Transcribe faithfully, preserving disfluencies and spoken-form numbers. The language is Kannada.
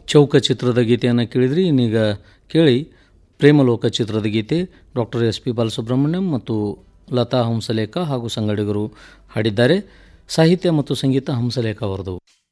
ಚೌಕ ಚಿತ್ರದ ಗೀತೆಯನ್ನು ಕೇಳಿದ್ರಿ. ಇನ್ನೀಗ ಕೇಳಿ ಪ್ರೇಮಲೋಕ ಚಿತ್ರದ ಗೀತೆ. ಡಾಕ್ಟರ್ ಎಸ್ ಪಿ ಬಾಲಸುಬ್ರಹ್ಮಣ್ಯಂ ಮತ್ತು ಲತಾ ಹಂಸಲೇಖ ಹಾಗೂ ಸಂಗಡಿಗರು ಹಾಡಿದ್ದಾರೆ. ಸಾಹಿತ್ಯ ಮತ್ತು ಸಂಗೀತ ಹಂಸಲೇಖ ಅವರದು.